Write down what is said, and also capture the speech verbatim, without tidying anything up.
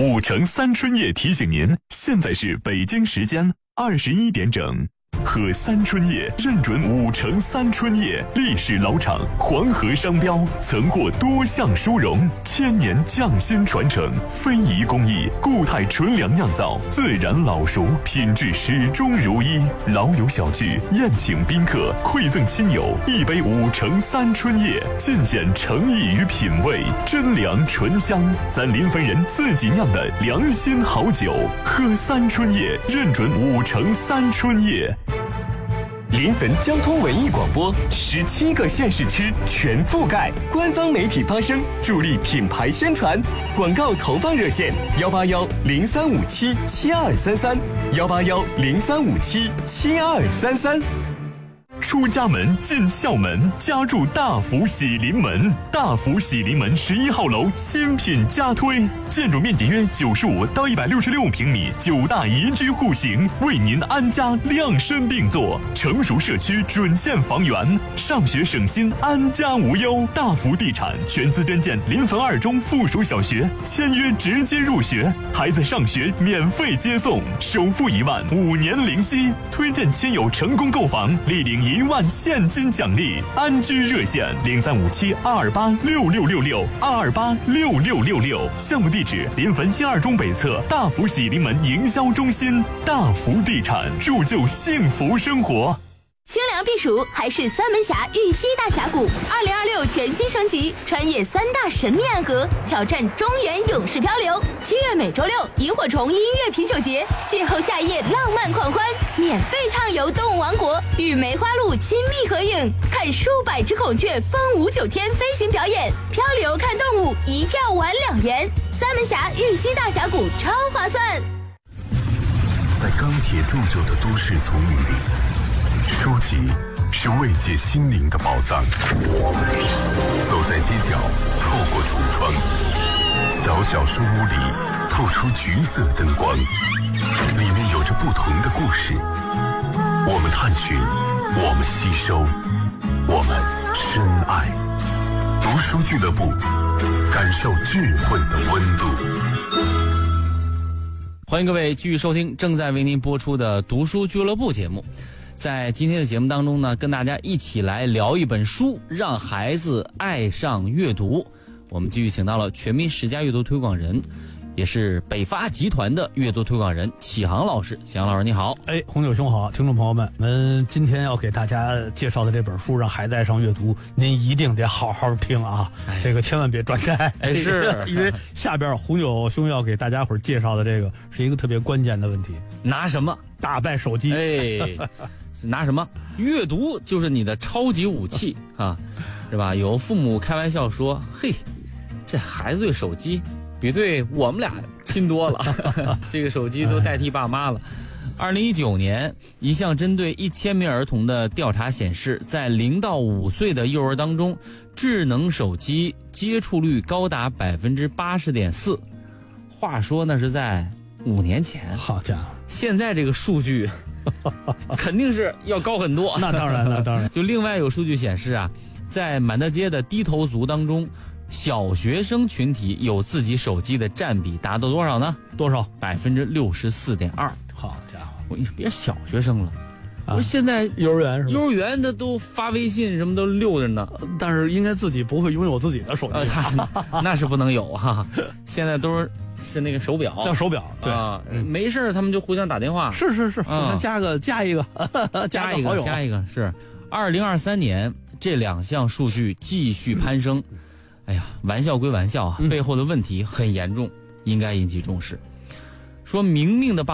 五城三春叶提醒您，现在是北京时间二十一点整。喝三春叶认准五城三春叶，历史老厂，黄河商标，曾获多项殊荣，千年匠心传承，非遗工艺，固态纯粮酿造，自然老熟，品质始终如一。老友小聚，宴请宾客，馈赠亲友，一杯五城三春叶，尽显诚意与品味，真粮醇香，咱临汾人自己酿的良心好酒。喝三春叶认准五城三春叶。 临汾交通文艺广播，十七个县市区全覆盖，官方媒体发声，助力品牌宣传。广告投放热线：幺八幺零三五七七二三三，幺八幺零三五七七二三三。 出家门进校门，家住大福喜临门。大福喜临门十一号楼新品加推，建筑面积约九十五到一百六十六平米，九大宜居户型，为您安家量身定做。成熟社区准现房源，上学省心，安家无忧。大福地产全资捐建临汾二中附属小学，签约直接入学，孩子上学免费接送，首付一万，五年零息。推荐亲友成功购房，立领一万现金奖励。安居热线零三五七二二八六六六六二二八六六六六。项目地址：临汾新二中北侧大福喜临门营销中心。大福地产，铸就幸福生活。 清凉避暑还是三门峡玉溪大峡谷？二零二六全新升级，穿越三大神秘暗河，挑战中原勇士漂流。七月每周六，萤火虫音乐啤酒节，邂逅夏夜浪漫狂欢，免费畅游动物王国，与梅花鹿亲密合影，看数百只孔雀风舞九天飞行表演，漂流看动物，一票玩两元。三门峡玉溪大峡谷超划算。 在钢铁铸就的都市丛林里，书籍是慰藉心灵的宝藏。走在街角，透过橱窗，小小书屋里透出橘色灯光，里面有着不同的故事。我们探寻，我们吸收，我们深爱。读书俱乐部，感受智慧的温度。 欢迎各位继续收听正在为您播出的读书俱乐部节目。在今天的节目当中呢，跟大家一起来聊一本书，让孩子爱上阅读。我们继续请到了全民十佳阅读推广人，也是北发集团的阅读推广人启航老师。启航老师你好。 哎，红酒兄好，听众朋友们，我们今天要给大家介绍的这本书《让孩子爱上阅读》，您一定得好好听啊，哎、这个千万别转开。 哎，是因为下边红酒兄要给大家伙介绍的这个是一个特别关键的问题： 拿什么打败手机？ 哎，拿什么？阅读就是你的超级武器啊，是吧？有父母开玩笑说：“嘿，这孩子对手机比对我们俩亲多了，这个手机都代替爸妈了。”二零一九年，一项针对一千名儿童的调查显示，在零到五岁的幼儿当中，智能手机接触率高达百分之八十点四。话说那是在五年前， 好家伙， 现在这个数据肯定是要高很多。 那当然，那当然。 就另外有数据显示啊，在满大街的低头族当中，小学生群体有自己手机的占比达到多少呢？ 多少？ 百分之六十四点二。 好家伙！ 我跟你说，别小学生了， 啊、 我说现在幼儿园是吧？ 幼儿园他都发微信，什么都溜着呢。 但是应该自己不会拥有自己的手机， 呃、他那是不能有哈。现在都是是那个手表， 叫手表，对啊，嗯、没事他们就互相打电话。 是是是， 嗯、 加个加一个， 加一个加一个是。二零二三年这两项数据继续攀升。哎呀，玩笑归玩笑啊，背后的问题很严重，应该引起重视。说明明的爸